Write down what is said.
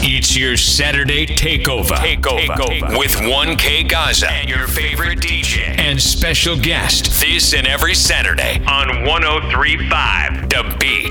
It's your Saturday takeover with 1K Gaza and your favorite DJ and special guest. This and every Saturday on 103.5 The Beat.